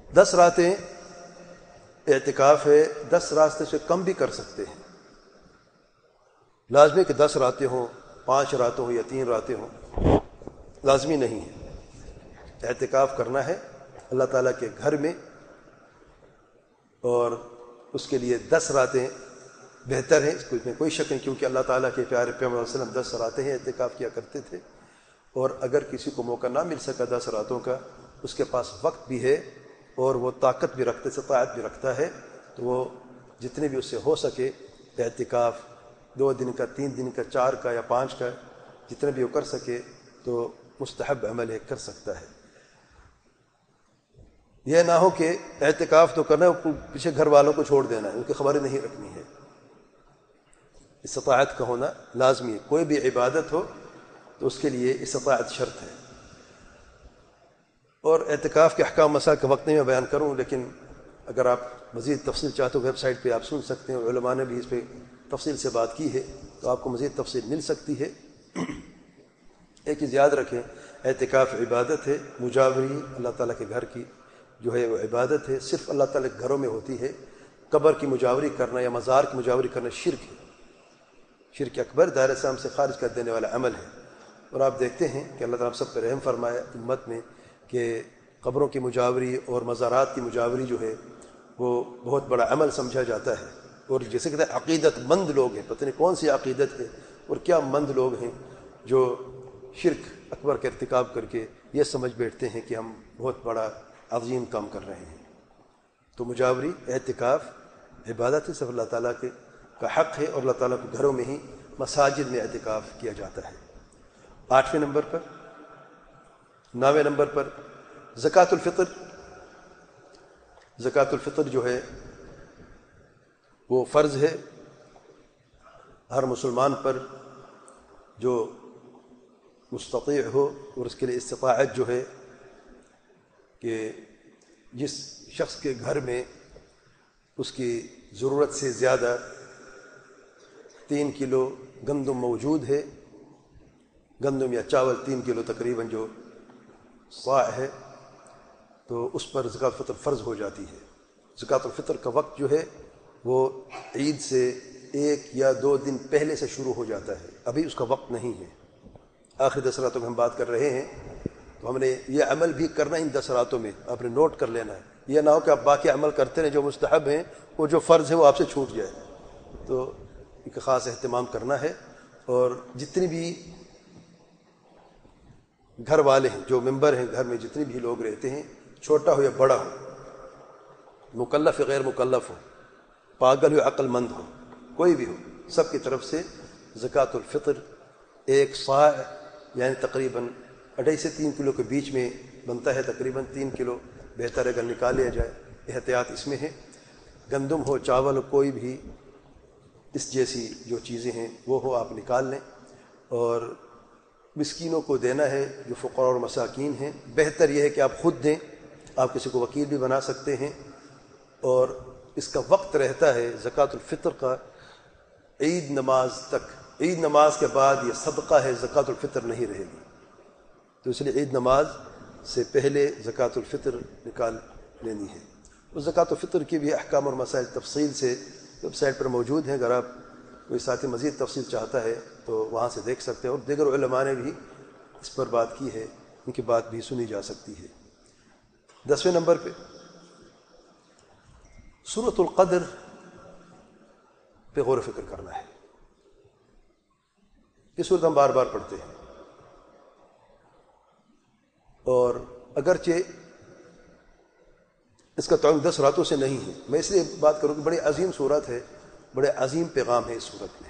10 راتیں اعتکاف ہے، 10 رات سے کم بھی کر سکتے ہیں، لازمی کہ 10 راتیں ہوں، 5 راتیں ہوں یا 3 راتیں ہوں، لازمی نہیں ہے۔ اعتکاف کرنا ہے اللہ تعالیٰ کے گھر میں، اور اس کے لیے 10 راتیں بہتر ہیں، اس میں کوئی شک نہیں، کیونکہ اللہ تعالیٰ کے پیارے پیغمبر صلی اللہ علیہ وسلم 10 راتیں ہیں اعتکاف کیا کرتے تھے۔ اور اگر کسی کو موقع نہ مل سکا 10 راتوں کا، اس کے پاس وقت بھی ہے اور وہ طاقت بھی رکھتا ہے، استطاعت بھی رکھتا ہے، تو وہ جتنے بھی اس سے ہو سکے اعتکاف 2 دن کا، 3 دن کا، 4 کا یا 5 کا، جتنے بھی وہ کر سکے تو مستحب عمل ہے، کر سکتا ہے۔ یہ نہ ہو کہ اعتکاف تو کرنا ہے، پیچھے گھر والوں کو چھوڑ دینا ہے، ان کی خبریں نہیں رکھنی ہے۔ استطاعت کا ہونا لازمی ہے، کوئی بھی عبادت ہو تو اس کے لیے استطاعت شرط ہے۔ اور اعتکاف کے احکام مسائل کا وقت نہیں میں بیان کروں، لیکن اگر آپ مزید تفصیل چاہتے ہو ویب سائٹ پہ آپ سن سکتے ہیں، علماء نے بھی اس پہ تفصیل سے بات کی ہے، تو آپ کو مزید تفصیل مل سکتی ہے۔ ایک چیز یاد رکھیں، اعتکاف عبادت ہے، مجاوری اللہ تعالیٰ کے گھر کی جو ہے وہ عبادت ہے، صرف اللہ تعالیٰ کے گھروں میں ہوتی ہے۔ قبر کی مجاوری کرنا یا مزار کی مجاوری کرنا شرک ہے، شرک اکبر، دائرہ اسلام سے خارج کر دینے والا عمل ہے۔ اور آپ دیکھتے ہیں کہ اللہ تعالیٰ سب پہ رحم فرمایا امت میں کہ قبروں کی مجاوری اور مزارات کی مجاوری جو ہے وہ بہت بڑا عمل سمجھا جاتا ہے، اور جیسے کہتے ہیں عقیدت مند لوگ ہیں، پتہ نہیں کون سی عقیدت ہے اور کیا مند لوگ ہیں جو شرک اکبر کا ارتکاب کر کے یہ سمجھ بیٹھتے ہیں کہ ہم بہت بڑا عظیم کام کر رہے ہیں۔ تو مجاوری اعتکاف عبادت ہے، صرف اللہ تعالیٰ کا حق ہے، اور اللہ تعالیٰ کو گھروں میں ہی مساجد میں اعتکاف کیا جاتا ہے۔ 8ویں نمبر پر 9ویں نمبر پر زکوٰۃ الفطر۔ زکوٰۃ الفطر جو ہے وہ فرض ہے ہر مسلمان پر جو مستطیع ہو، اور اس کے لیے استطاعت جو ہے کہ جس شخص کے گھر میں اس کی ضرورت سے زیادہ 3 کلو گندم موجود ہے، گندم یا چاول 3 کلو تقریباً جو صاع ہے، تو اس پر زکوٰۃ الفطر فرض ہو جاتی ہے۔ زکوٰۃ الفطر کا وقت جو ہے وہ عید سے 1 یا 2 دن پہلے سے شروع ہو جاتا ہے، ابھی اس کا وقت نہیں ہے۔ آخری 10 راتوں میں ہم بات کر رہے ہیں، تو ہم نے یہ عمل بھی کرنا ان 10 راتوں میں، آپ نے نوٹ کر لینا ہے۔ یہ نہ ہو کہ آپ باقی عمل کرتے رہیں جو مستحب ہیں، وہ جو فرض ہے وہ آپ سے چھوٹ جائے، تو ایک خاص اہتمام کرنا ہے۔ اور جتنی بھی گھر والے ہیں، جو ممبر ہیں گھر میں، جتنے بھی لوگ رہتے ہیں، چھوٹا ہو یا بڑا ہو، مکلف یا غیر مکلف ہو، پاگل ہو عقل مند ہو، کوئی بھی ہو، سب کی طرف سے زکوٰۃ الفطر 1 صاع یعنی تقریباً 2.5 سے 3 کلو کے بیچ میں بنتا ہے، تقریباً 3 کلو بہتر اگر نکال لیا جائے، احتیاط اس میں ہے۔ گندم ہو، چاول ہو، کوئی بھی اس جیسی جو چیزیں ہیں وہ ہو، آپ نکال لیں، اور مسکینوں کو دینا ہے جو فقراء اور مساکین ہیں۔ بہتر یہ ہے کہ آپ خود دیں، آپ کسی کو وکیل بھی بنا سکتے ہیں۔ اور اس کا وقت رہتا ہے زکوٰۃ الفطر کا عید نماز تک، عید نماز کے بعد یہ صدقہ ہے، زکوٰۃ الفطر نہیں رہے گی، تو اس لیے عید نماز سے پہلے زکوٰۃ الفطر نکال لینی ہے۔ اس زکوٰۃ الفطر کی بھی احکام اور مسائل تفصیل سے ویب سائٹ پر موجود ہیں، اگر آپ کوئی ساتھی مزید تفصیل چاہتا ہے تو وہاں سے دیکھ سکتے ہیں، اور دیگر علماء نے بھی اس پر بات کی ہے، ان کی بات بھی سنی جا سکتی ہے۔ 10ویں نمبر پہ سورۃ القدر پہ غور و فکر کرنا ہے۔ یہ سورت ہم بار بار پڑھتے ہیں، اور اگرچہ اس کا تعلق 10 راتوں سے نہیں ہے، میں اس لیے بات کروں کہ بڑی عظیم سورت ہے، بڑے عظیم پیغام ہے اس سورت میں۔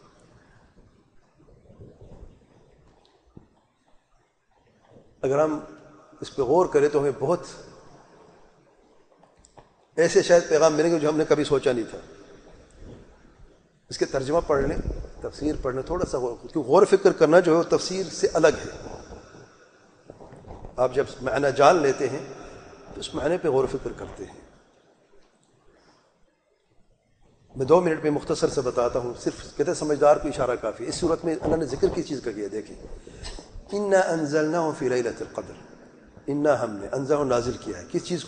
اگر ہم اس پہ غور کریں تو ہمیں بہت ایسے شاید پیغام ملیں گے جو ہم نے کبھی سوچا نہیں تھا۔ اس کے ترجمہ پڑھ لیں، تفسیر پڑھ لیں، تھوڑا سا کیونکہ غور و فکر کرنا جو ہے وہ تفسیر سے الگ ہے۔ آپ جب معنی جان لیتے ہیں تو اس معنی پہ غور و فکر کرتے ہیں۔ میں 2 منٹ میں مختصر سے بتاتا ہوں، صرف کہتے ہیں سمجھدار کو اشارہ کافی ہے۔ اس صورت میں اللہ نے ذکر کس چیز کا کیا؟ دیکھیں، انا انزلناہ فی لیلۃ القدر، انا ہم نے انزلہ نازل کیا ہے، کس چیز